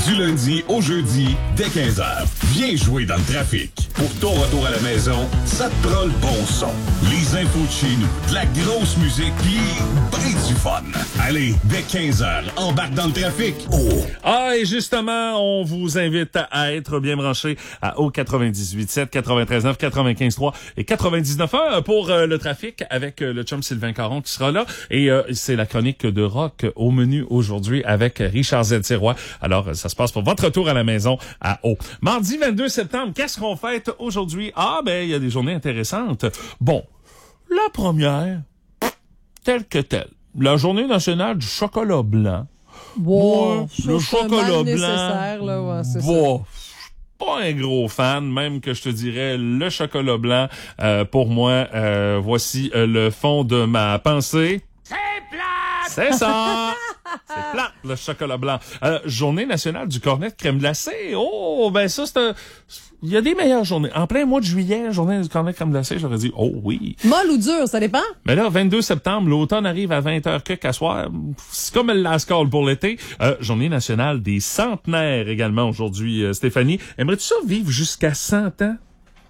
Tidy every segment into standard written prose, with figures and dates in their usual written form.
Du lundi au jeudi, dès 15h. Viens jouer dans le trafic. Pour ton retour à la maison, ça te prend le bon son. Les infos de chez nous, de la grosse musique, puis ben du fun. Allez, dès 15h, embarque dans le trafic. Oh! Ah, et justement, on vous invite à être bien branchés au 98.7, 93.9, 95.3 et 99.1 pour le trafic avec le chum Sylvain Caron qui sera là. Et c'est la chronique de rock au menu aujourd'hui avec Richard Z. Sirois. Alors, ça se passe pour votre retour à la maison à Eau. Mardi 22 septembre, qu'est-ce qu'on fête aujourd'hui? Ah, ben, il y a des journées intéressantes. Bon, la première, telle que telle. La journée nationale du chocolat blanc. Wow, le chocolat blanc. Là, ouais, c'est bon, pas un gros fan, même que je te dirais le chocolat blanc. Pour moi, voici le fond de ma pensée. C'est plate! C'est ça! C'est plate, le chocolat blanc. Journée nationale du cornet de crème glacée. Oh, ben ça, il y a des meilleures journées. En plein mois de juillet, journée du cornet de crème glacée, j'aurais dit, oh oui. Molle ou dur, ça dépend. Mais là, 22 septembre, l'automne arrive à 20h qu'à soir. C'est comme le last call pour l'été. Journée nationale des centenaires également aujourd'hui, Stéphanie. Aimerais-tu ça vivre jusqu'à 100 ans?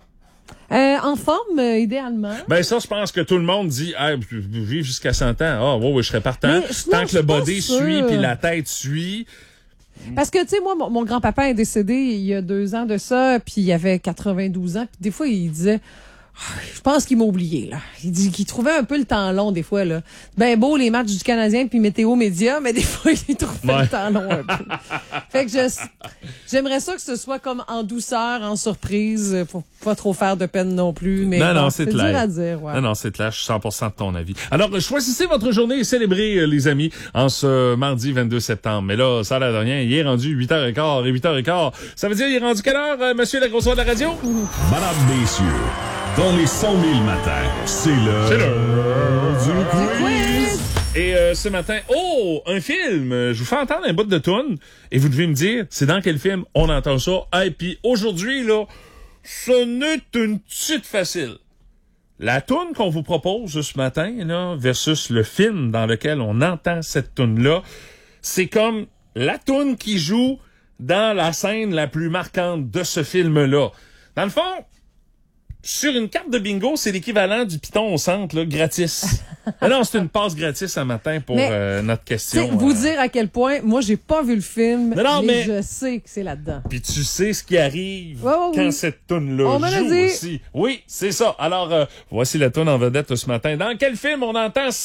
En forme, idéalement. Ben ça, je pense que tout le monde dit vivre jusqu'à 100 ans. Ah, ouais, je serais partant. Tant que le body suit puis la tête suit. Parce que, tu sais, moi, mon grand-papa est décédé il y a 2 ans de ça, puis il avait 92 ans, puis des fois, il disait... Je pense qu'il m'a oublié, là. Il dit qu'il trouvait un peu le temps long, des fois, là. Ben beau, les matchs du Canadien puis Météo Média, mais des fois, il trouvait le temps long un peu. Fait que j'aimerais ça que ce soit comme en douceur, en surprise, pour pas trop faire de peine non plus, mais non, c'est clair. dur à dire, ouais. Non, c'est clair, je suis 100% de ton avis. Alors, choisissez votre journée et célébrez, les amis, en ce mardi 22 septembre. Mais là, ça a l'air de rien. Il est rendu 8h15 et 8h15. Ça veut dire, il est rendu quelle heure, monsieur la grosse voix de la radio? Madame, messieurs, dans les 100 000 matins, c'est l'heure du quiz. Et ce matin, un film! Je vous fais entendre un bout de toune et vous devez me dire, c'est dans quel film on entend ça. Et puis aujourd'hui, là, ce n'est une petite facile. La toune qu'on vous propose ce matin, là, versus le film dans lequel on entend cette toune-là, c'est comme la toune qui joue dans la scène la plus marquante de ce film-là. Dans le fond, sur une carte de bingo, c'est l'équivalent du piton au centre, là, gratis. Non, c'est une passe gratis un matin pour notre question. Vous dire à quel point, moi, j'ai pas vu le film, mais je sais que c'est là-dedans. Puis tu sais ce qui arrive quand oui. cette toune-là joue aussi. Oui, c'est ça. Alors, voici la toune en vedette ce matin. Dans quel film on entend